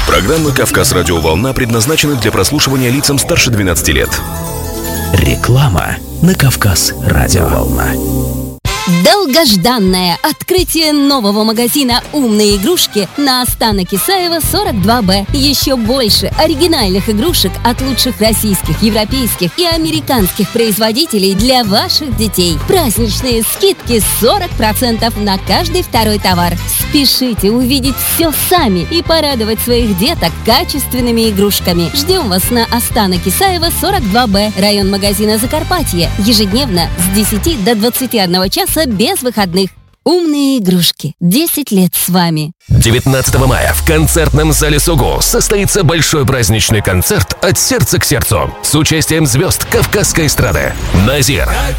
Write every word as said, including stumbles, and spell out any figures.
Программа «Кавказ Радиоволна» предназначена для прослушивания лицам старше двенадцати лет. Реклама на Кавказ Радиоволна. Долгожданное открытие нового магазина «Умные игрушки» на Останок Исаева, сорок два Б. Еще больше оригинальных игрушек от лучших российских, европейских и американских производителей для ваших детей. Праздничные скидки сорок процентов на каждый второй товар. Спешите увидеть все сами и порадовать своих деток качественными игрушками. Ждем вас на Останок Исаева, сорок два Б, район магазина «Закарпатье». Ежедневно с десяти до двадцати одного часа без выходных. «Умные игрушки». десять лет с вами. девятнадцатого мая в концертном зале СУГУ состоится большой праздничный концерт «От сердца к сердцу» с участием звезд кавказской эстрады. Назир,